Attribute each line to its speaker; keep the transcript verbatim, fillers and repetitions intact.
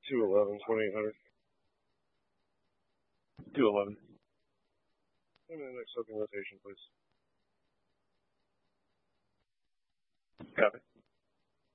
Speaker 1: two eleven, twenty-eight hundred. two eleven. Give me the next soaking rotation, please. Copy.